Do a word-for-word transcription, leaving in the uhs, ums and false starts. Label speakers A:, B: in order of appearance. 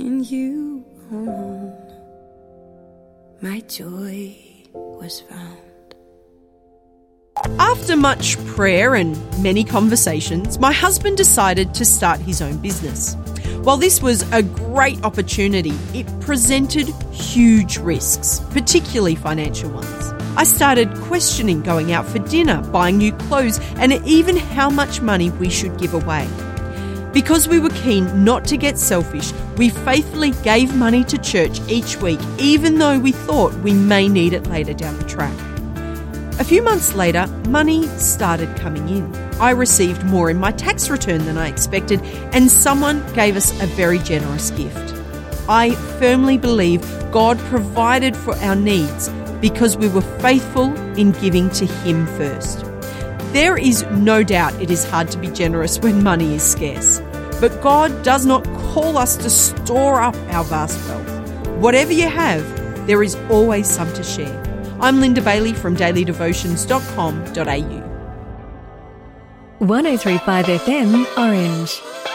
A: In you alone, my joy was found.
B: After much prayer and many conversations, my husband decided to start his own business. While this was a great opportunity, it presented huge risks, particularly financial ones. I started questioning going out for dinner, buying new clothes, and even how much money we should give away. Because we were keen not to get selfish, we faithfully gave money to church each week, even though we thought we may need it later down the track. A few months later, money started coming in. I received more in my tax return than I expected, and someone gave us a very generous gift. I firmly believe God provided for our needs because we were faithful in giving to Him first. There is no doubt it is hard to be generous when money is scarce, but God does not call us to store up our vast wealth. Whatever you have, there is always some to share. I'm Linda Bailey from daily devotions dot com dot a u.
C: one oh three point five F M Orange.